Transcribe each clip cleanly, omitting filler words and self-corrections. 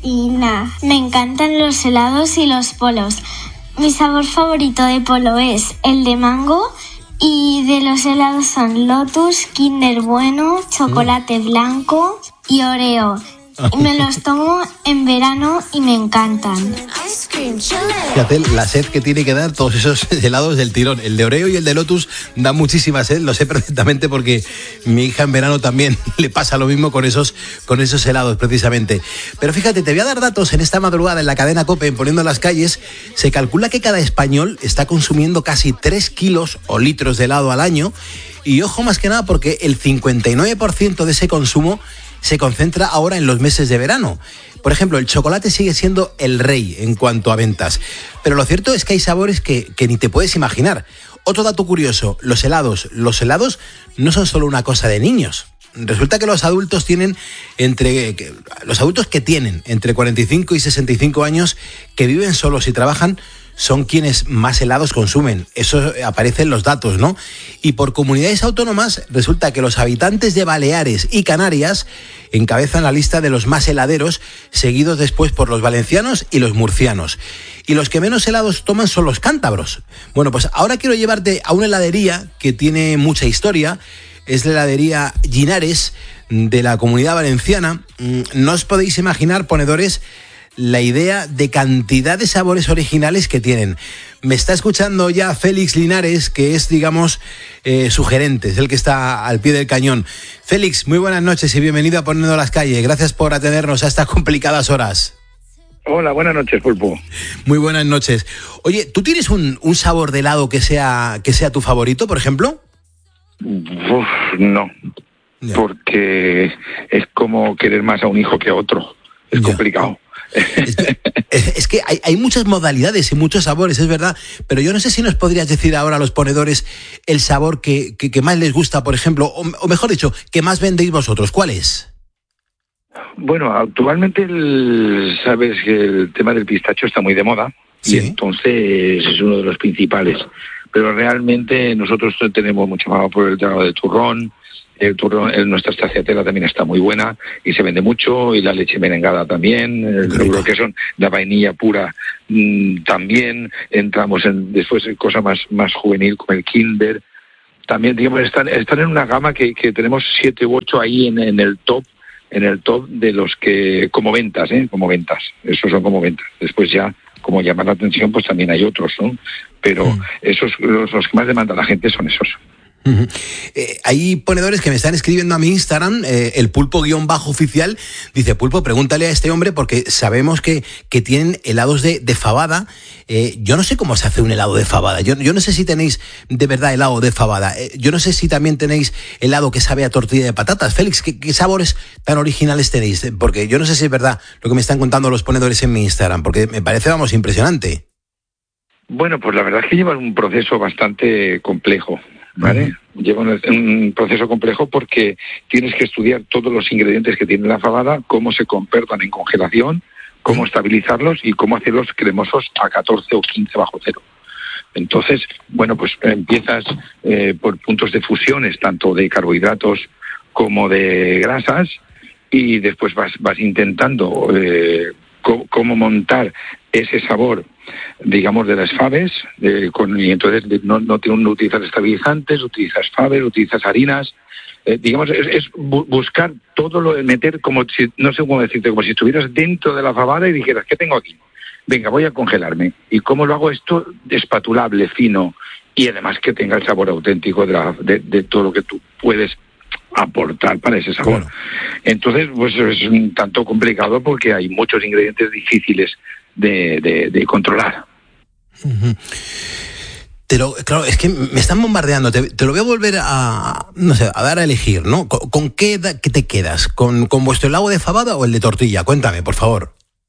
y nada, me encantan los helados y los polos. Mi sabor favorito de polo es el de mango y de los helados son Lotus, Kinder Bueno, chocolate blanco y Oreo. Me los tomo en verano y me encantan. Fíjate la sed que tiene que dar todos esos helados del tirón. El de Oreo y el de Lotus da muchísima sed, lo sé perfectamente porque mi hija en verano también le pasa lo mismo con esos helados precisamente. Pero fíjate, te voy a dar datos en esta madrugada en la cadena COPE, en Poniendo las Calles. Se calcula que cada español está consumiendo casi 3 kilos o litros de helado al año. Y ojo, más que nada porque el 59% de ese consumo se concentra ahora en los meses de verano. Por ejemplo, el chocolate sigue siendo el rey en cuanto a ventas. Pero lo cierto es que hay sabores que ni te puedes imaginar. Otro dato curioso, los helados. Los helados no son solo una cosa de niños. Resulta que los adultos que tienen entre 45 y 65 años, que viven solos y trabajan, son quienes más helados consumen. Eso aparece en los datos, ¿no? Y por comunidades autónomas resulta que los habitantes de Baleares y Canarias encabezan la lista de los más heladeros, seguidos después por los valencianos y los murcianos. Y los que menos helados toman son los cántabros. Bueno, pues ahora quiero llevarte a una heladería que tiene mucha historia. Es la heladería Llinares de la Comunidad Valenciana. No os podéis imaginar, ponedores, la idea de cantidad de sabores originales que tienen. Me está escuchando ya Félix Linares, que es, digamos, su gerente, es el que está al pie del cañón. Félix, muy buenas noches y bienvenido a Poniendo las Calles. Gracias por atendernos a estas complicadas horas. Hola, buenas noches, Pulpo. Muy buenas noches. Oye, ¿tú tienes un sabor de helado que sea tu favorito, por ejemplo? No, porque es como querer más a un hijo que a otro. Es complicado. Es que hay muchas modalidades y muchos sabores, es verdad, pero yo no sé si nos podrías decir ahora a los ponedores el sabor que más les gusta, por ejemplo, o mejor dicho, que más vendéis vosotros. ¿Cuál es? Bueno, actualmente sabes que el tema del pistacho está muy de moda, ¿sí? Y entonces es uno de los principales, pero realmente nosotros tenemos mucho más por el helado de turrón. El turrón, nuestra stracciatella también está muy buena y se vende mucho, y la leche merengada también, lo que son la vainilla pura también. Entramos después en cosas más juvenil como el Kinder. También, digamos, están en una gama que tenemos 7 u 8 ahí en el top de los que como ventas, esos son como ventas. Después ya como llamar la atención, pues también hay otros, ¿no? Pero esos los que más demanda la gente son esos. Uh-huh. Hay ponedores que me están escribiendo a mi Instagram, el pulpo_oficial, dice: Pulpo, pregúntale a este hombre porque sabemos que tienen helados de fabada. Yo no sé cómo se hace un helado de fabada. Yo no sé si tenéis de verdad helado de fabada. Yo no sé si también tenéis helado que sabe a tortilla de patatas. Félix, ¿qué sabores tan originales tenéis? Porque yo no sé si es verdad lo que me están contando los ponedores en mi Instagram, porque me parece, impresionante. Bueno, pues la verdad es que llevan un proceso bastante complejo, ¿vale? Lleva un proceso complejo porque tienes que estudiar todos los ingredientes que tiene la fabada, cómo se conservan en congelación, cómo estabilizarlos y cómo hacerlos cremosos a 14 o 15 bajo cero. Entonces, bueno, pues empiezas por puntos de fusiones, tanto de carbohidratos como de grasas, y después vas intentando cómo montar ese sabor, digamos, de las faves, y entonces no utilizas estabilizantes, utilizas faves, utilizas harinas, digamos, es buscar todo lo de meter como si, no sé cómo decirte, como si estuvieras dentro de la fabada y dijeras, ¿qué tengo aquí? Venga, voy a congelarme. ¿Y cómo lo hago esto? Espatulable, fino, y además que tenga el sabor auténtico de todo lo que tú puedes aportar para ese sabor. Bueno. Entonces, pues es un tanto complicado porque hay muchos ingredientes difíciles de controlar. Uh-huh. Claro, es que me están bombardeando. Te lo voy a volver a dar a elegir, ¿no? ¿Con qué te quedas? ¿Con vuestro helado de fabada o el de tortilla? Cuéntame, por favor.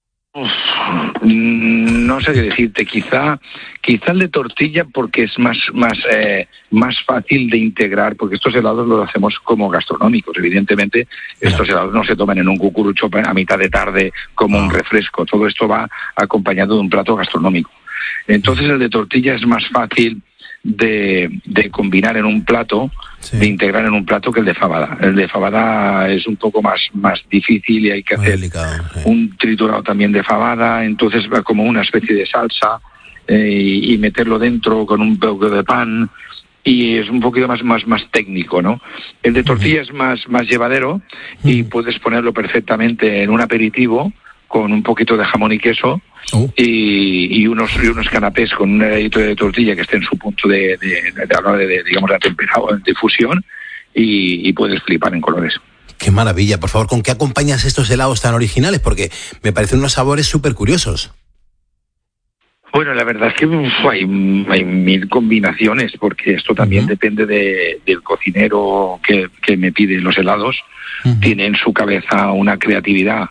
No sé qué decirte, quizá el de tortilla, porque es más fácil de integrar, porque estos helados los hacemos como gastronómicos. Evidentemente, estos helados no se toman en un cucurucho a mitad de tarde como un refresco. Todo esto va acompañado de un plato gastronómico. Entonces el de tortilla es más fácil de combinar en un plato, de integrar en un plato, que el de fabada. El de fabada es un poco más difícil y hay que hacer un triturado también de fabada, entonces va como una especie de salsa y meterlo dentro con un poco de pan, y es un poquito más técnico, ¿no? El de tortilla es más llevadero y puedes ponerlo perfectamente en un aperitivo con un poquito de jamón y queso y unos canapés con un heladito de tortilla que esté en su punto de digamos, de temperado, de fusión, y puedes flipar en colores. Qué maravilla. Por favor, ¿con qué acompañas estos helados tan originales? Porque me parecen unos sabores súper curiosos. Bueno, la verdad es que hay 1000 combinaciones, porque esto también depende del cocinero que me pide los helados. Tiene en su cabeza una creatividad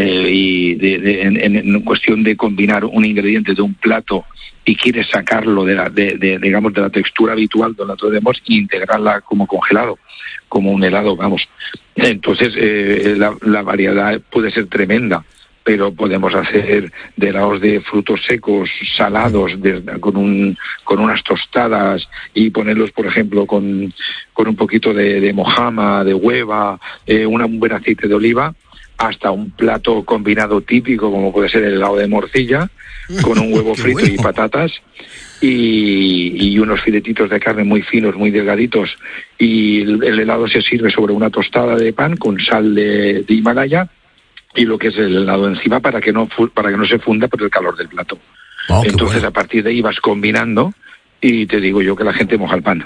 en cuestión de combinar un ingrediente de un plato y quiere sacarlo digamos, de la textura habitual donde la tenemos e integrarla como congelado, como un helado, vamos. Entonces, la variedad puede ser tremenda, pero podemos hacer de helados de frutos secos, salados, con unas tostadas, y ponerlos, por ejemplo, con un poquito de mojama, de hueva, un buen aceite de oliva, hasta un plato combinado típico, como puede ser el helado de morcilla, con un huevo frito y patatas, y unos filetitos de carne muy finos, muy delgaditos, y el helado se sirve sobre una tostada de pan con sal de Himalaya, y lo que es el helado encima para que no se funda por el calor del plato. Entonces, a partir de ahí vas combinando, y te digo yo que la gente moja el pan.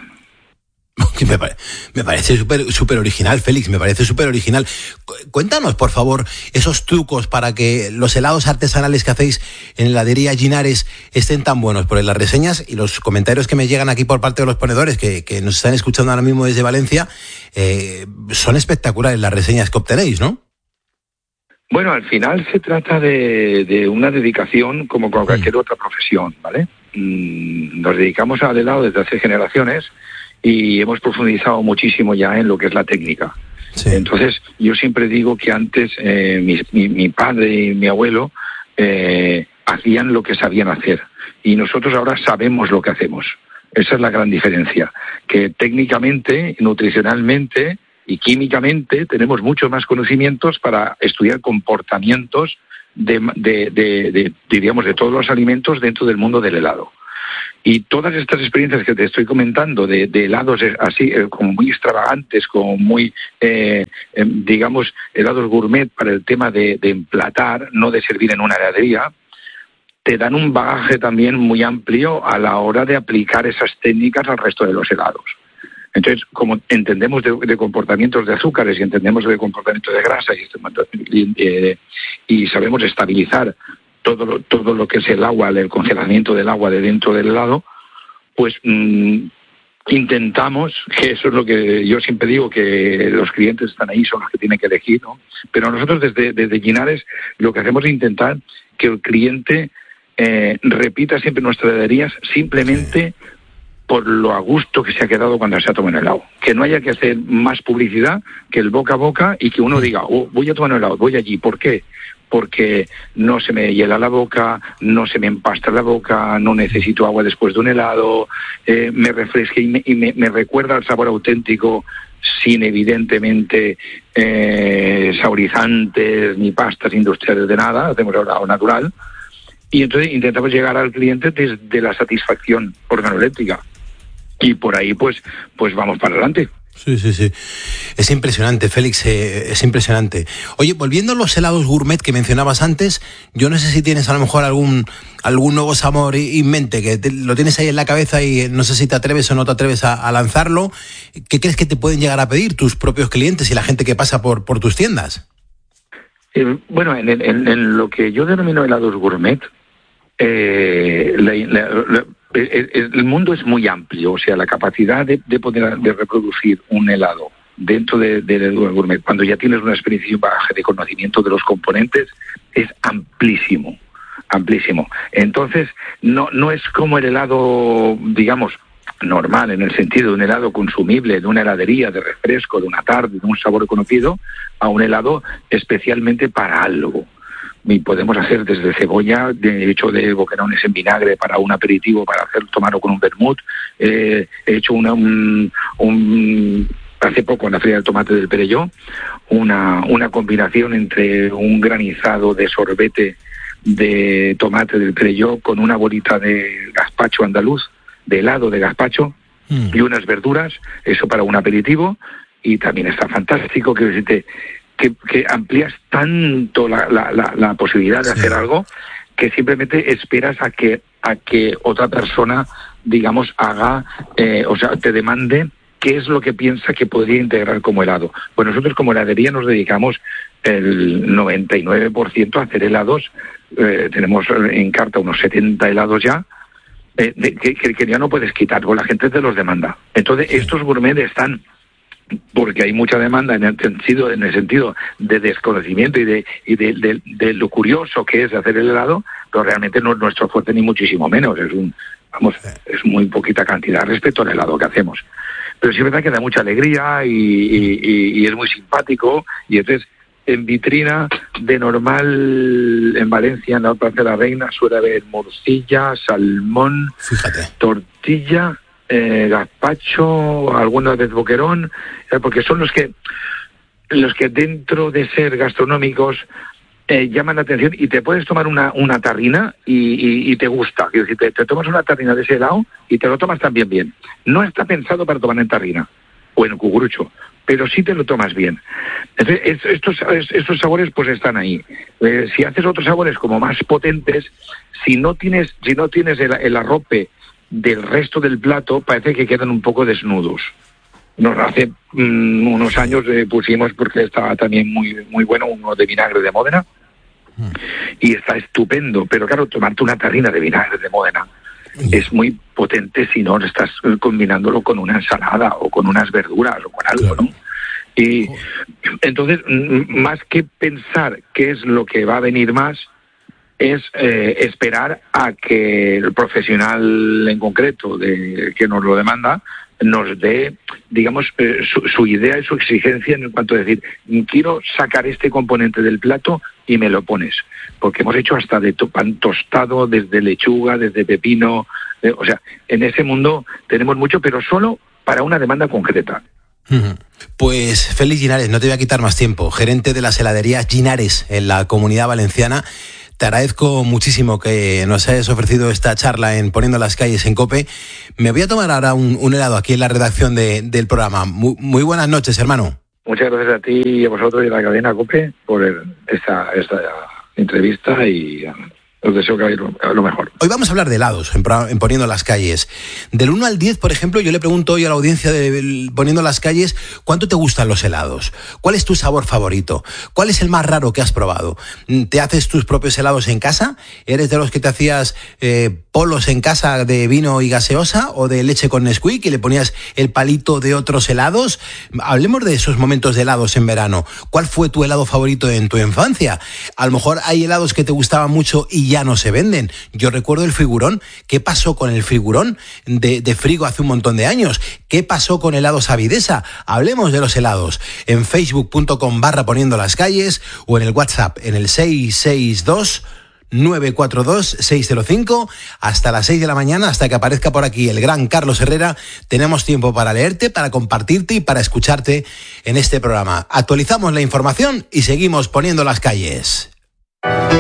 Me parece súper original, Félix, me parece súper original. Cuéntanos, por favor, esos trucos para que los helados artesanales que hacéis en heladería Ginares estén tan buenos, porque las reseñas y los comentarios que me llegan aquí por parte de los ponedores que nos están escuchando ahora mismo desde Valencia, son espectaculares las reseñas que obtenéis, ¿no? Bueno, al final se trata de una dedicación como con cualquier otra profesión, ¿vale? Nos dedicamos al helado desde hace generaciones y hemos profundizado muchísimo ya en lo que es la técnica. Sí. Entonces, yo siempre digo que antes mi padre y mi abuelo hacían lo que sabían hacer, y nosotros ahora sabemos lo que hacemos. Esa es la gran diferencia, que técnicamente, nutricionalmente y químicamente tenemos muchos más conocimientos para estudiar comportamientos diríamos, de todos los alimentos dentro del mundo del helado. Y todas estas experiencias que te estoy comentando de helados así, como muy extravagantes, como muy, digamos, helados gourmet para el tema de emplatar, no de servir en una heladería, te dan un bagaje también muy amplio a la hora de aplicar esas técnicas al resto de los helados. Entonces, como entendemos de comportamientos de azúcares y entendemos de comportamientos de grasa y sabemos estabilizar todo lo que es el agua, el congelamiento del agua de dentro del helado, pues intentamos, que eso es lo que yo siempre digo, que los clientes están ahí, son los que tienen que elegir, ¿no? Pero nosotros desde Ginares lo que hacemos es intentar que el cliente repita siempre nuestras heladerías, simplemente por lo a gusto que se ha quedado cuando se ha tomado un helado. Que no haya que hacer más publicidad que el boca a boca, y que uno diga, voy a tomar un helado, voy allí. ¿Por qué? Porque no se me hiela la boca, no se me empasta la boca, no necesito agua después de un helado, me refresca y me recuerda al sabor auténtico, sin evidentemente saborizantes ni pastas industriales de nada. Hacemos helado natural, y entonces intentamos llegar al cliente desde la satisfacción organoléptica, y por ahí pues vamos para adelante. Sí. Es impresionante, Félix, es impresionante. Oye, volviendo a los helados gourmet que mencionabas antes, yo no sé si tienes a lo mejor algún nuevo sabor en mente, que lo tienes ahí en la cabeza y no sé si te atreves o no te atreves a lanzarlo. ¿Qué crees que te pueden llegar a pedir tus propios clientes y la gente que pasa por tus tiendas? Bueno, en lo que yo denomino helados gourmet, el mundo es muy amplio, o sea, la capacidad de poder reproducir un helado dentro del helado gourmet, cuando ya tienes una experiencia y un bagaje de conocimiento de los componentes, es amplísimo. Entonces, no es como el helado, digamos, normal, en el sentido de un helado consumible, de una heladería, de refresco, de una tarde, de un sabor conocido, a un helado especialmente para algo. y podemos hacer desde cebolla, de hecho de boquerones en vinagre para un aperitivo, para tomarlo con un vermut. He hecho hace poco en la Feria del Tomate del Perelló, una combinación entre un granizado de sorbete de tomate del Perelló con una bolita de gazpacho andaluz, de helado de gazpacho, y unas verduras, eso para un aperitivo, y también está fantástico, que decirte que amplías tanto la posibilidad de hacer algo, que simplemente esperas a que otra persona, digamos, haga, te demande qué es lo que piensa que podría integrar como helado. Pues nosotros como heladería nos dedicamos el 99% a hacer helados. Tenemos en carta unos 70 helados ya, que ya no puedes quitar, porque la gente te los demanda. Entonces estos gourmet están, porque hay mucha demanda en el sentido de desconocimiento y de lo curioso que es hacer el helado, pero realmente no es nuestro fuerte ni muchísimo menos. Es muy poquita cantidad respecto al helado que hacemos. Pero sí es verdad que da mucha alegría y es muy simpático, y entonces en vitrina de normal en Valencia, en la Plaza de la Reina, suele haber morcilla, salmón, tortilla, gazpacho, algunas veces boquerón, porque son los que dentro de ser gastronómicos llaman la atención, y te puedes tomar una tarrina y te gusta. Quiero decir, te tomas una tarrina de ese helado y te lo tomas también bien. No está pensado para tomar en tarrina o en cucurucho, pero sí te lo tomas bien. Entonces, estos sabores pues están ahí. Si haces otros sabores como más potentes, si no tienes el arrope del resto del plato, parece que quedan un poco desnudos. Hace unos años pusimos, porque estaba también muy, muy bueno, uno de vinagre de Módena, y está estupendo, pero claro, tomarte una tarrina de vinagre de Módena es muy potente si no estás combinándolo con una ensalada o con unas verduras o con algo, ¿no? Y entonces, más que pensar qué es lo que va a venir más, es esperar a que el profesional en concreto que nos lo demanda nos dé, digamos, su idea y su exigencia en cuanto a decir, quiero sacar este componente del plato y me lo pones. Porque hemos hecho hasta de pan tostado, desde lechuga, desde pepino. O sea, en ese mundo tenemos mucho, pero solo para una demanda concreta. Pues Félix Linares, no te voy a quitar más tiempo, gerente de las heladerías Linares en la Comunidad Valenciana. Te agradezco muchísimo que nos hayas ofrecido esta charla en Poniendo las Calles en COPE. Me voy a tomar ahora un helado aquí en la redacción del programa. Muy buenas noches, hermano. Muchas gracias a ti y a vosotros y a la cadena COPE por esta entrevista, y os deseo que hagáis lo mejor. Hoy vamos a hablar de helados en Poniendo las Calles. Del 1 al 10, por ejemplo, yo le pregunto hoy a la audiencia de Poniendo las Calles, ¿cuánto te gustan los helados? ¿Cuál es tu sabor favorito? ¿Cuál es el más raro que has probado? ¿Te haces tus propios helados en casa? ¿Eres de los que te hacías polos en casa de vino y gaseosa o de leche con Nesquik y le ponías el palito de otros helados? Hablemos de esos momentos de helados en verano. ¿Cuál fue tu helado favorito en tu infancia? A lo mejor hay helados que te gustaban mucho y ya no se venden. Yo recuerdo el Frigurón. ¿Qué pasó con el Frigurón de Frigo hace un montón de años? ¿Qué pasó con helados Avidesa? Hablemos de los helados en facebook.com/Poniendo las Calles o en el WhatsApp en el 662 942 605 hasta las 6 de la mañana, hasta que aparezca por aquí el gran Carlos Herrera. Tenemos tiempo para leerte, para compartirte y para escucharte en este programa. Actualizamos la información y seguimos poniendo las calles.